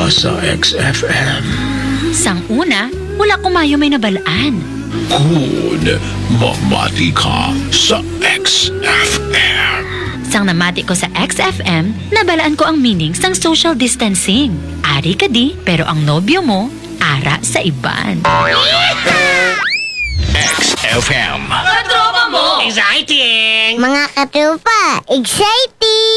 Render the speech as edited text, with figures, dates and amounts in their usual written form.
ka sa XFM. Sang una, wala kumayo may nabalaan. Kun, mamati ka sa XFM. Sang namati ko sa XFM, nabalaan ko ang meaning sang social distancing. Ari ka di, pero ang nobyo mo, ara sa iban. XFM. Exciting! Mga katupa, exciting!